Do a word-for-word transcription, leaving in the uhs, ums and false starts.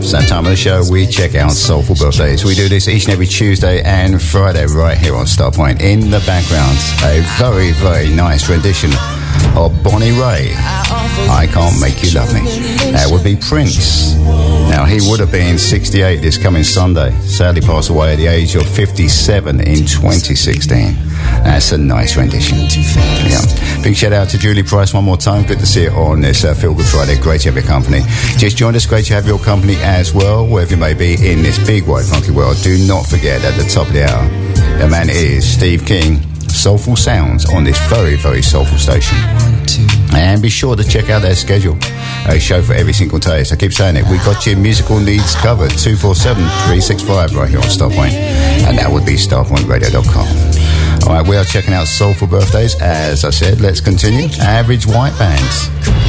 It's that time of the show we check out soulful birthdays. We do this each and every Tuesday and Friday right here on Starpoint. In the background, a very, very nice rendition of Bonnie Raitt, I Can't Make You Love Me. That would be Prince. Now, he would have been sixty-eight this coming Sunday. Sadly passed away at the age of fifty-seven in twenty sixteen. That's a nice rendition. Yeah. Big shout out to Julie Price one more time. Good to see it on this uh, Feel Good Friday. Great to have your company. Just joined us. Great to have your company as well, wherever you may be in this big, wide, funky world. Do not forget, at the top of the hour, the man is Steve King. Soulful Sounds on this very, very soulful station. And be sure to check out their schedule. A show for every single taste. I keep saying it. We got your musical needs covered. two four seven, three six five right here on Starpoint. And that would be starpoint radio dot com. All right, we are checking out soulful birthdays. As I said, let's continue. Average White Band.